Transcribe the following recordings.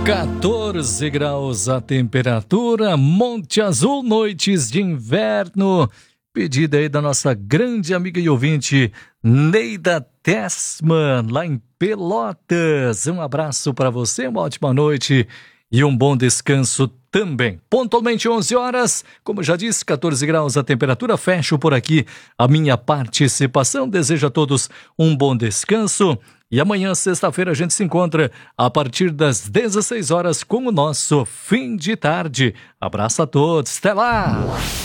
14 graus a temperatura, Monte Azul, noites de inverno. Pedida aí da nossa grande amiga e ouvinte, Neida Tessman, lá em Pelotas. Um abraço para você, uma ótima noite e um bom descanso também. Pontualmente 11 horas, como já disse, 14 graus a temperatura. Fecho por aqui a minha participação. Desejo a todos um bom descanso. E amanhã, sexta-feira, a gente se encontra a partir das 16 horas com o nosso Fim de Tarde. Abraço a todos. Até lá!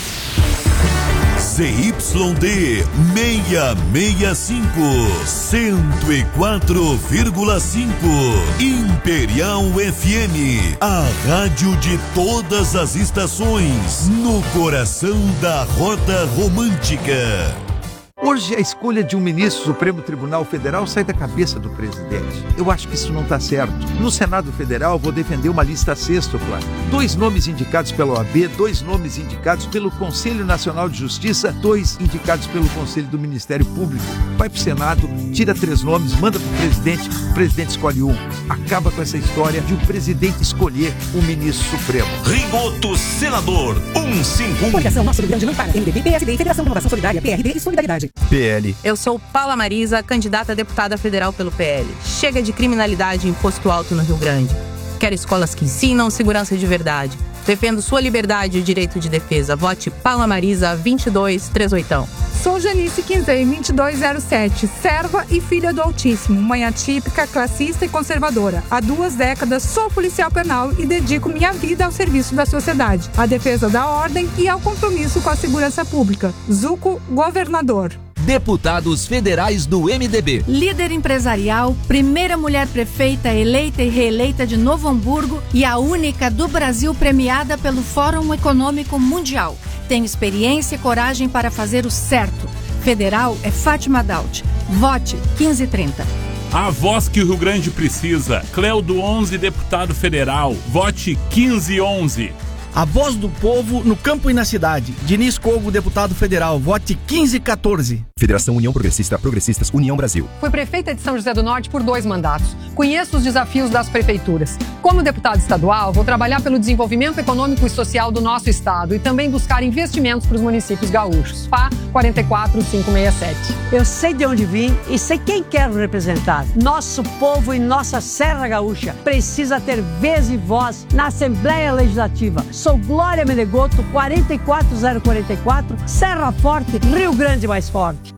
ZYD 665, 104,5. Imperial FM, a rádio de todas as estações, no coração da Rota Romântica. Hoje a escolha de um ministro do Supremo Tribunal Federal sai da cabeça do presidente. Eu acho que isso não está certo. No Senado Federal vou defender uma lista sextupla. 2 nomes indicados pela OAB, 2 nomes indicados pelo Conselho Nacional de Justiça, 2 indicados pelo Conselho do Ministério Público. Vai pro Senado, tira 3 nomes, manda pro presidente, o presidente escolhe um. Acaba com essa história de o presidente escolher o ministro supremo. Rigoto Senador 151. Coligação Nosso Rio Grande não para. MDB, PSD, Federação de Renovação Solidária, PRD e Solidariedade. PL. Eu sou Paula Marisa, candidata a deputada federal pelo PL. Chega de criminalidade e imposto alto no Rio Grande. Quero escolas que ensinam segurança de verdade. Defendo sua liberdade e o direito de defesa. Vote Paula Marisa 2238. Sou Janice Quinzei, 2207, serva e filha do Altíssimo, mãe atípica, classista e conservadora. Há 2 décadas sou policial penal e dedico minha vida ao serviço da sociedade, à defesa da ordem e ao compromisso com a segurança pública. Zuco, governador. Deputados federais do MDB. Líder empresarial, primeira mulher prefeita eleita e reeleita de Novo Hamburgo e a única do Brasil premiada pelo Fórum Econômico Mundial. Tenho experiência e coragem para fazer o certo. Federal é Fátima Daut. Vote 1530. A voz que o Rio Grande precisa. Cleudo 11, deputado federal. Vote 1511. A voz do povo no campo e na cidade. Diniz Cogo, deputado federal. Vote 1514. Federação União Progressista, Progressistas, União Brasil. Fui prefeita de São José do Norte por 2 mandatos. Conheço os desafios das prefeituras. Como deputada estadual, vou trabalhar pelo desenvolvimento econômico e social do nosso estado e também buscar investimentos para os municípios gaúchos. PA 44567. Eu sei de onde vim e sei quem quero representar. Nosso povo e nossa Serra Gaúcha precisa ter vez e voz na Assembleia Legislativa. Sou Glória Menegoto, 44044, Serra Forte, Rio Grande mais forte.